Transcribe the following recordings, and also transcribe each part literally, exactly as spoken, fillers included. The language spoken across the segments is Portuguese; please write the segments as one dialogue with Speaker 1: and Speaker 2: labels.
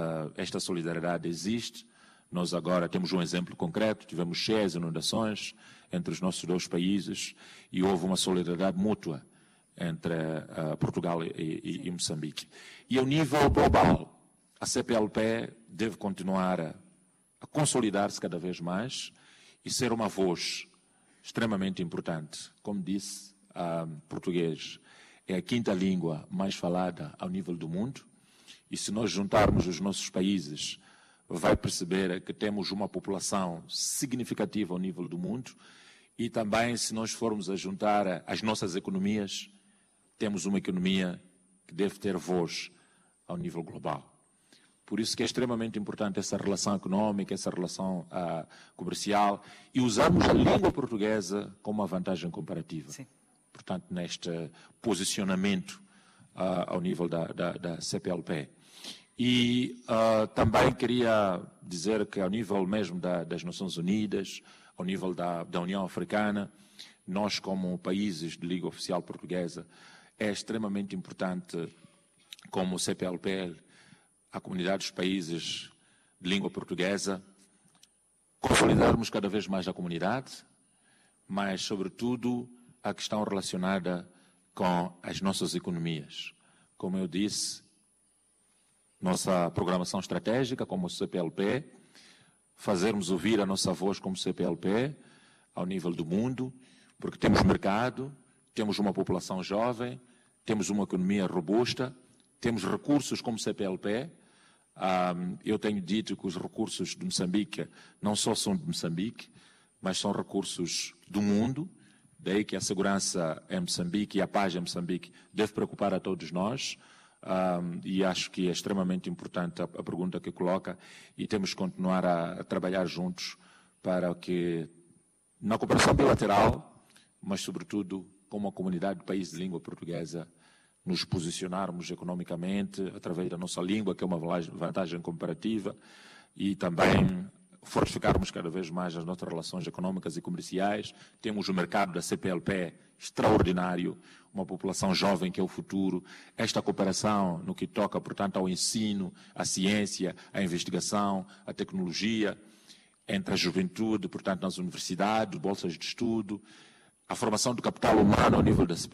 Speaker 1: uh, esta solidariedade existe. Nós agora temos um exemplo concreto, tivemos cheias inundações entre os nossos dois países e houve uma solidariedade mútua entre uh, Portugal e, e, e Moçambique. E ao nível global, a C P L P deve continuar a, a consolidar-se cada vez mais e ser uma voz extremamente importante. Como disse, uh, português é a quinta língua mais falada ao nível do mundo e se nós juntarmos os nossos países, vai perceber que temos uma população significativa ao nível do mundo e também, se nós formos a juntar as nossas economias, temos uma economia que deve ter voz ao nível global. Por isso que é extremamente importante essa relação económica, essa relação uh, comercial e usarmos a língua portuguesa como uma vantagem comparativa.
Speaker 2: Sim.
Speaker 1: Portanto, neste posicionamento uh, ao nível da, da, da C P L P. E uh, também queria dizer que ao nível mesmo da, das Nações Unidas, ao nível da, da União Africana, nós como países de língua oficial portuguesa, é extremamente importante como C P L P, a comunidade dos países de língua portuguesa, consolidarmos cada vez mais a comunidade, mas sobretudo a questão relacionada com as nossas economias. Como eu disse, nossa programação estratégica como C P L P, fazermos ouvir a nossa voz como C P L P ao nível do mundo, porque temos mercado, temos uma população jovem, temos uma economia robusta, temos recursos como C P L P. Um, eu tenho dito que os recursos de Moçambique não só são de Moçambique, mas são recursos do mundo, daí que a segurança em Moçambique e a paz em Moçambique deve preocupar a todos nós. Um, e acho que é extremamente importante a, a pergunta que coloca e temos que continuar a, a trabalhar juntos para que, na cooperação bilateral, mas sobretudo como a comunidade de países de língua portuguesa, nos posicionarmos economicamente através da nossa língua, que é uma vantagem comparativa, e também fortificarmos cada vez mais as nossas relações económicas e comerciais. Temos o mercado da C P L P extraordinário, uma população jovem que é o futuro. Esta cooperação no que toca, portanto, ao ensino, à ciência, à investigação, à tecnologia, entre a juventude, portanto, nas universidades, bolsas de estudo, a formação do capital humano ao nível da C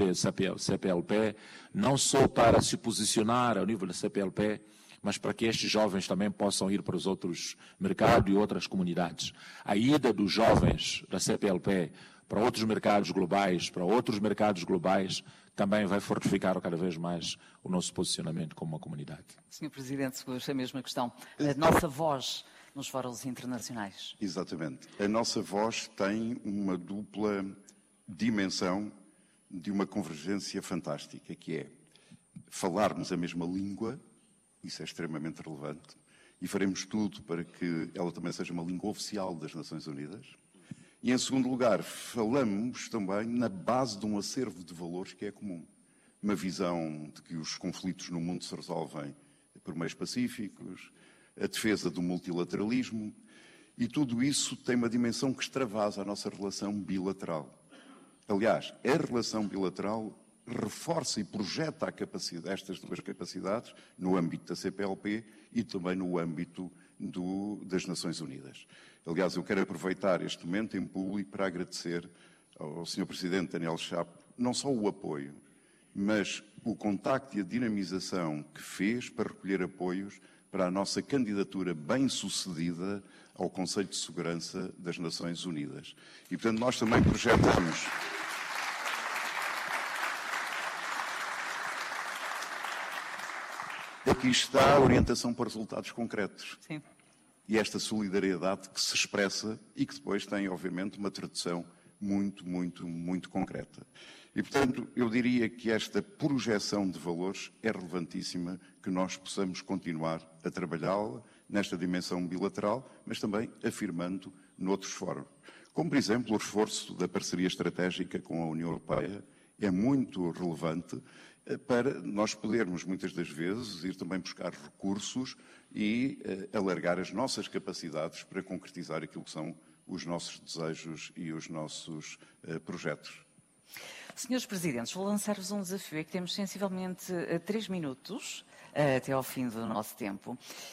Speaker 1: P L P, não só para se posicionar ao nível da C P L P, mas para que estes jovens também possam ir para os outros mercados e outras comunidades. A ida dos jovens da C P L P para outros mercados globais, para outros mercados globais, também vai fortificar cada vez mais o nosso posicionamento como uma comunidade.
Speaker 2: senhor Presidente, sobre a mesma questão, a nossa voz nos fóruns internacionais.
Speaker 3: Exatamente. A nossa voz tem uma dupla dimensão de uma convergência fantástica, que é falarmos a mesma língua, isso é extremamente relevante, e faremos tudo para que ela também seja uma língua oficial das Nações Unidas. E, em segundo lugar, falamos também na base de um acervo de valores que é comum. Uma visão de que os conflitos no mundo se resolvem por meios pacíficos, a defesa do multilateralismo, e tudo isso tem uma dimensão que extravasa a nossa relação bilateral. Aliás, a relação bilateral reforça e projeta a capacidade, estas duas capacidades no âmbito da C P L P e também no âmbito do, das Nações Unidas. Aliás, eu quero aproveitar este momento em público para agradecer ao senhor Presidente Daniel Chapo não só o apoio, mas o contacto e a dinamização que fez para recolher apoios para a nossa candidatura bem-sucedida ao Conselho de Segurança das Nações Unidas. E, portanto, nós também projetamos... Aqui está a orientação para resultados concretos.
Speaker 2: Sim.
Speaker 3: E esta solidariedade que se expressa e que depois tem, obviamente, uma tradução muito, muito, muito concreta. E, portanto, eu diria que esta projeção de valores é relevantíssima, que nós possamos continuar a trabalhá-la nesta dimensão bilateral, mas também afirmando noutros fóruns. Como, por exemplo, o reforço da parceria estratégica com a União Europeia é muito relevante para nós podermos, muitas das vezes, ir também buscar recursos e uh, alargar as nossas capacidades para concretizar aquilo que são os nossos desejos e os nossos uh, projetos.
Speaker 2: Senhores Presidentes, vou lançar-vos um desafio. É que temos sensivelmente uh, três minutos uh, até ao fim do nosso tempo.